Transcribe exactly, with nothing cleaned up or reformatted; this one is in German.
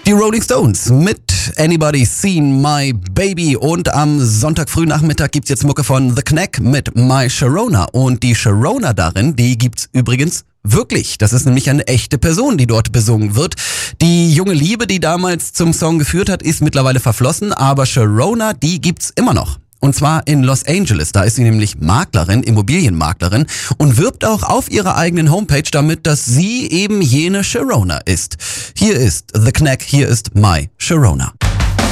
Die Rolling Stones mit Anybody Seen My Baby und am Sonntag Frühnachmittag gibt's jetzt Mucke von The Knack mit My Sharona und die Sharona darin, die gibt's übrigens wirklich. Das ist nämlich eine echte Person, die dort besungen wird. Die junge Liebe, die damals zum Song geführt hat, ist mittlerweile verflossen, aber Sharona, die gibt's immer noch. Und zwar in Los Angeles, da ist sie nämlich Maklerin, Immobilienmaklerin und wirbt auch auf ihrer eigenen Homepage damit, dass sie eben jene Sharona ist. Hier ist The Knack, hier ist My Sharona.